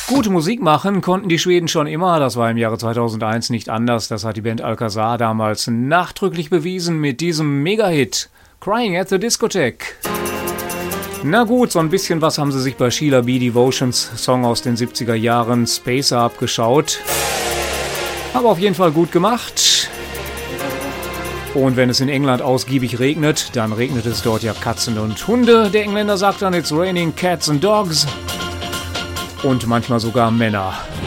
Gute Musik machen konnten die Schweden schon immer, das war im Jahre 2001 nicht anders. Das hat die Band Alcazar damals nachdrücklich bewiesen mit diesem Mega-Hit Crying at the Discotheque. Na gut, so ein bisschen was haben sie sich bei Sheila B. Devotions Song aus den 70er Jahren Spacer abgeschaut. Aber auf jeden Fall gut gemacht. Und wenn es in England ausgiebig regnet, dann regnet es dort ja Katzen und Hunde. Der Engländer sagt dann, it's raining cats and dogs. Und manchmal sogar Männer.